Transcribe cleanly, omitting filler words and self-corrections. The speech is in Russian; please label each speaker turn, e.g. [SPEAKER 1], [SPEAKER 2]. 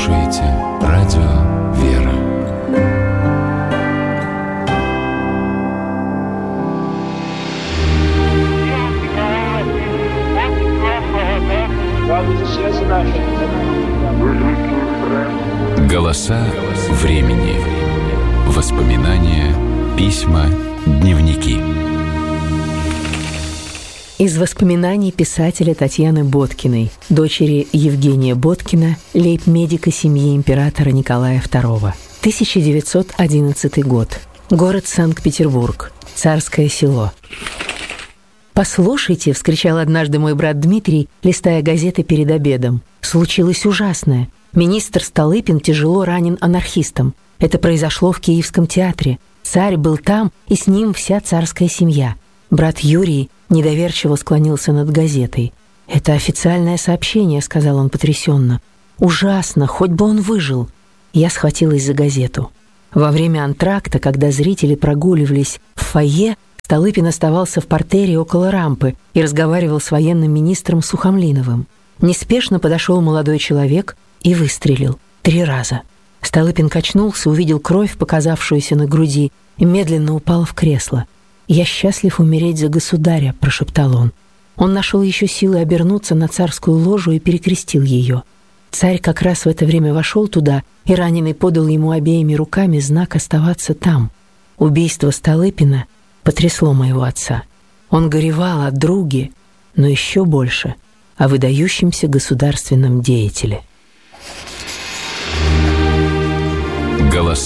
[SPEAKER 1] слушаете радио «Вера». Голоса времени. Воспоминания, письма, дневники.
[SPEAKER 2] Из воспоминаний писателя Татьяны Боткиной, дочери Евгения Боткина, лейб-медика семьи императора Николая II. 1911 год. Город Санкт-Петербург. Царское село. «Послушайте», — вскричал однажды мой брат Дмитрий, листая газеты перед обедом. «Случилось ужасное. Министр Столыпин тяжело ранен анархистом. Это произошло в Киевском театре. Царь был там, и с ним вся царская семья». Брат Юрий недоверчиво склонился над газетой. «Это официальное сообщение», — сказал он потрясенно. «Ужасно, хоть бы он выжил». Я схватилась за газету. Во время антракта, когда зрители прогуливались в фойе, Столыпин оставался в партере около рампы и разговаривал с военным министром Сухомлиновым. Неспешно подошел молодой человек и выстрелил 3 раза. Столыпин качнулся, увидел кровь, показавшуюся на груди, и медленно упал в кресло. «Я счастлив умереть за государя», — прошептал он. Он нашел еще силы обернуться на царскую ложу и перекрестил ее. Царь как раз в это время вошел туда, и раненый подал ему обеими руками знак оставаться там. Убийство Столыпина потрясло моего отца. Он горевал о друге, но еще больше о выдающемся государственном деятеле.